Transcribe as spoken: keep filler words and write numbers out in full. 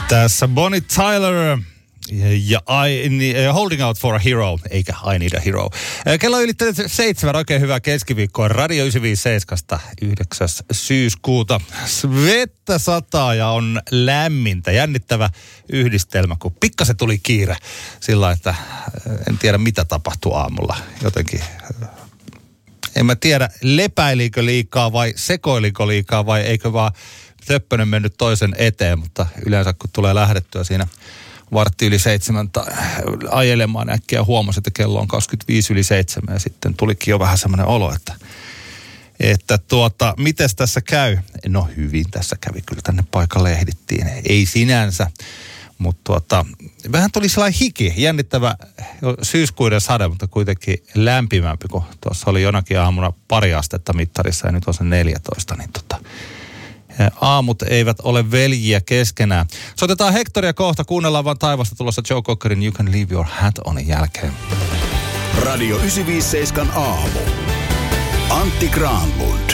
Tässä Bonnie Tyler ja I, uh, Holding Out for a Hero, eikä I Need a Hero. Kello ylittänyt seitsemän, oikein hyvää keskiviikkoa Radio yhdeksänsataaviisikymmentäseitsemän yhdeksäs syyskuuta. Vettä sataa ja on lämmintä, jännittävä yhdistelmä, kun pikkasen tuli kiire sillä, että en tiedä mitä tapahtui aamulla. Jotenkin, en mä tiedä lepäilikö liikaa vai sekoiliko liikaa vai eikö vaan töppönen mennyt toisen eteen, mutta yleensä kun tulee lähdettyä siinä vartti yli seitsemän tai ajelemaan äkkiä huomasi, että kello on kaksikymmentäviisi yli seitsemän ja sitten tulikin jo vähän semmoinen olo, että, että tuota, mites tässä käy? No hyvin tässä kävi, kyllä tänne paikalle ehdittiin, ei sinänsä, mutta tuota, vähän tuli sellainen hiki, jännittävä syyskuiden sade, mutta kuitenkin lämpimämpi, kun tuossa oli jonakin aamuna pari astetta mittarissa ja nyt on se neljätoista, niin tota, aamut eivät ole veljiä keskenään. Soitetaan Hectoria kohta, kuunnellaan vaan taivasta tulossa Joe Cockerin You Can Leave Your Hat Onin jälkeen. Radio yhdeksänsataaviisikymmentäseitsemän aamu. Antti Granlund.